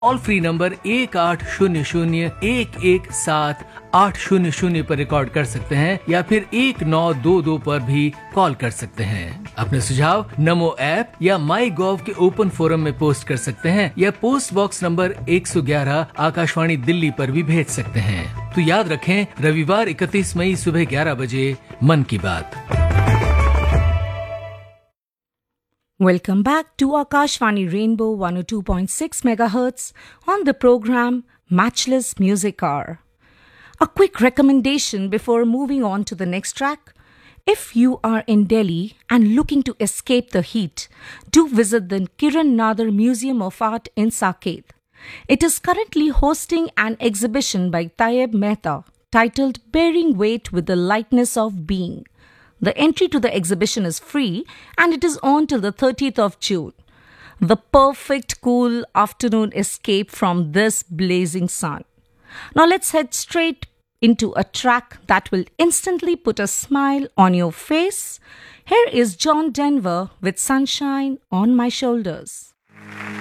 Call free number 1800-117-800 पर record कर सकते हैं या फिर 1922 पर भी कॉल कर सकते हैं। अपने सुझाव नमो ऐप या माई गॉव के ओपन फोरम में पोस्ट कर सकते हैं या post box number 111 Akashvani Delhi पर भी भेज सकते हैं। तो याद रखें, रविवार 31 मई सुबह 11 बजे मन की बात। Welcome back to Akashvani Rainbow 102.6 MHz on the program Matchless Music Hour. A quick recommendation before moving on to the next track. If you are in Delhi and looking to escape the heat, do visit the Kiran Nadar Museum of Art in Saket. It is currently hosting an exhibition by Tayyeb Mehta titled Bearing Weight with the Lightness of Being. The entry to the exhibition is free and it is on till the 30th of June. The perfect cool afternoon escape from this blazing sun. Now let's head straight into a track that will instantly put a smile on your face. Here is John Denver with Sunshine on My Shoulders.